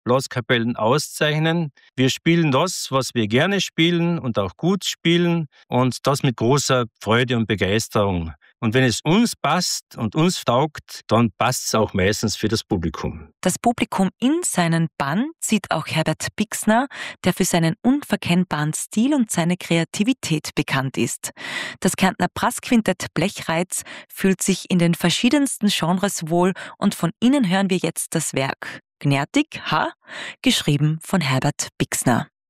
Blaskapellen auszeichnen. Wir spielen das, was wir gerne spielen und auch gut spielen und das mit großer Freude und Begeisterung. Und wenn es uns passt und uns taugt, dann passt es auch meistens für das Publikum. Das Publikum in seinen Bann zieht auch Herbert Pixner, der für seinen unverkennbaren Stil und seine Kreativität bekannt ist. Das Kärntner Brassquintett Blechreiz fühlt sich in den verschiedensten Genres wohl und von ihnen hören wir jetzt das Werk Gnärtig, geschrieben von Herbert Pixner.